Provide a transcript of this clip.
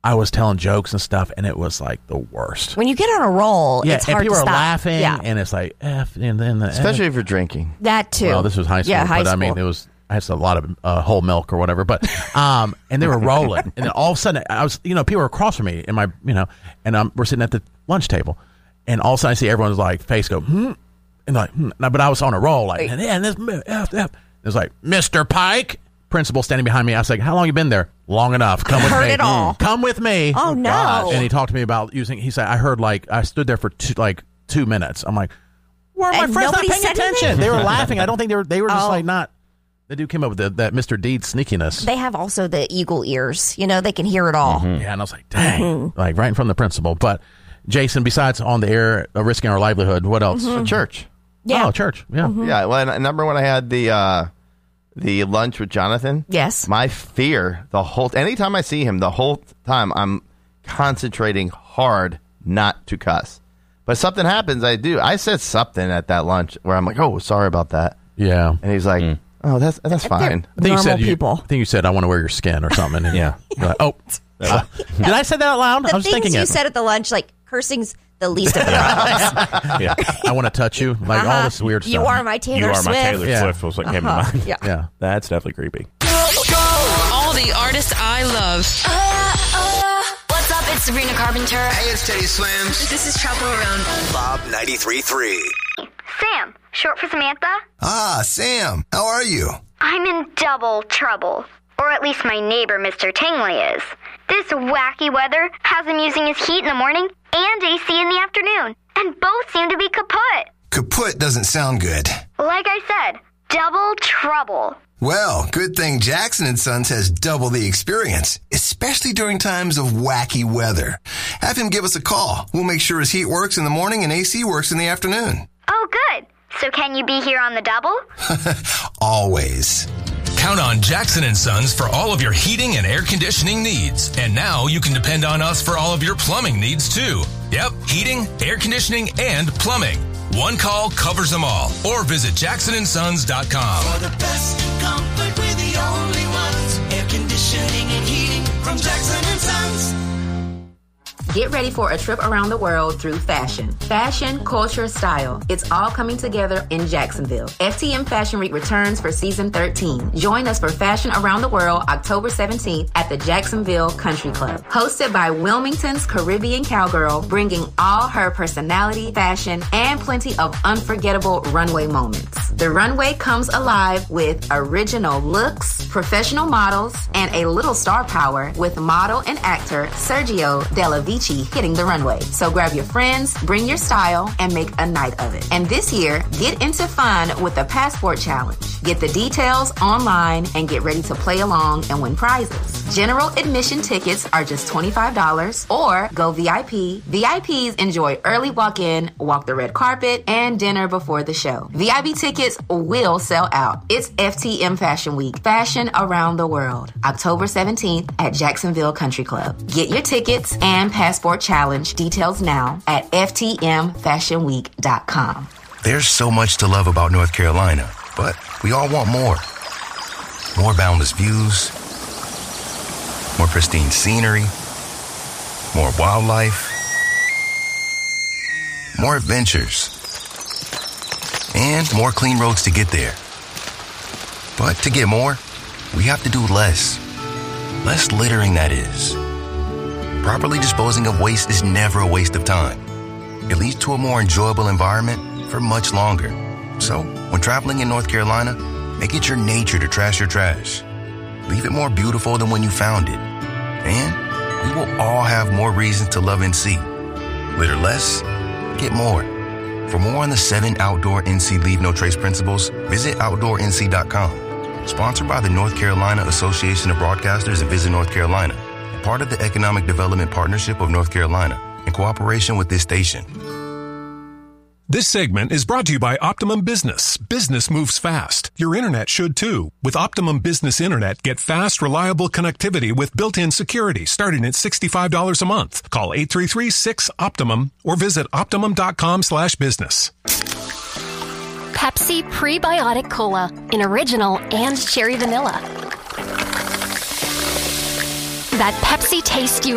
I was telling jokes and stuff, and it was like the worst. When you get on a roll, it's hard to stop. And people are laughing, and it's like F, and then especially if you're drinking. That too. Well, this was high school, high but school. I mean, I had a lot of whole milk or whatever, but and they were rolling, and then all of a sudden, I was, people were across from me, and we're sitting at the lunch table, and all of a sudden, I see everyone's like face go, and like, but I was on a roll, like, and this F. It was like, Mr. Pike. Principal standing behind me. I was like, how long you been there? Long enough. Come with me. Heard it all. Come with me. Oh, no. Gosh. And he talked to me about he said, I heard I stood there for 2 minutes. I'm like, where are my friends not paying attention? They were laughing. I don't think they were just not. The dude came up with that Mr. Deed sneakiness. They have also the eagle ears. They can hear it all. Mm-hmm. Yeah, and I was like, dang. Like right in front of the principal. But Jason, besides on the air, risking our livelihood, what else? Church. Yeah. Oh, church. Yeah. Yeah. Well, remember when I had the lunch with Jonathan? Yes. My fear, anytime I see him, the whole time I'm concentrating hard not to cuss. But something happens, I do. I said something at that lunch where I'm like, oh, sorry about that. Yeah. And he's like, oh, that's fine. I think Normal people. I think you said, I want to wear your skin or something. And you're like, oh. Did I say that out loud? I was The thinking things you it. said at the lunch, like cursing's the least of the problems. Yeah. I want to touch you. Like all this weird stuff. You are my Taylor Swift. Swift was like came to mind. Yeah. That's definitely creepy. All the artists I love. What's up? It's Sabrina Carpenter. Hey, it's Teddy Swims. This is Trouble Around. Bob 93.3. Sam, short for Samantha. Ah, Sam. How are you? I'm in double trouble. Or at least my neighbor, Mr. Tingley, is. This wacky weather has him using his heat in the morning and AC in the afternoon. And both seem to be kaput. Kaput doesn't sound good. Like I said, double trouble. Well, good thing Jackson & Sons has double the experience, especially during times of wacky weather. Have him give us a call. We'll make sure his heat works in the morning and AC works in the afternoon. Oh, good. So can you be here on the double? Always. Count on Jackson & Sons for all of your heating and air conditioning needs. And now you can depend on us for all of your plumbing needs, too. Yep, heating, air conditioning, and plumbing. One call covers them all. Or visit jacksonsons.com. For the best in comfort, we're the only ones. Air conditioning and heating from Jackson & Sons. Get ready for a trip around the world through fashion. Fashion, culture, style. It's all coming together in Jacksonville. FTM Fashion Week returns for season 13. Join us for Fashion Around the World October 17th at the Jacksonville Country Club. Hosted by Wilmington's Caribbean Cowgirl, bringing all her personality, fashion, and plenty of unforgettable runway moments. The runway comes alive with original looks, professional models, and a little star power with model and actor Sergio Della Vici hitting the runway. So grab your friends, bring your style, and make a night of it. And this year, get into fun with the Passport Challenge. Get the details online and get ready to play along and win prizes. General admission tickets are just $25 or go VIP. VIPs enjoy early walk-in, walk the red carpet, and dinner before the show. VIP tickets will sell out. It's FTM Fashion Week. Fashion around the world. October 17th at Jacksonville Country Club. Get your tickets and Passport Challenge details now at ftmfashionweek.com. There's so much to love about North Carolina, but we all want more. More boundless views, more pristine scenery, more wildlife, more adventures, and more clean roads to get there. But to get more, we have to do less. Less littering, that is. Properly disposing of waste is never a waste of time. It leads to a more enjoyable environment for much longer. So, when traveling in North Carolina, make it your nature to trash your trash. Leave it more beautiful than when you found it. And we will all have more reasons to love NC. Litter less, get more. For more on the 7 outdoor NC Leave No Trace principles, visit OutdoorNC.com. Sponsored by the North Carolina Association of Broadcasters and Visit North Carolina. Part of the Economic Development Partnership of North Carolina, in cooperation with this station. This segment is brought to you by Optimum Business. Business moves fast. Your internet should too. With Optimum Business Internet, get fast, reliable connectivity with built-in security starting at $65 a month. Call 833-6-OPTIMUM or visit optimum.com/business. Pepsi Prebiotic Cola in original and cherry vanilla. That Pepsi taste you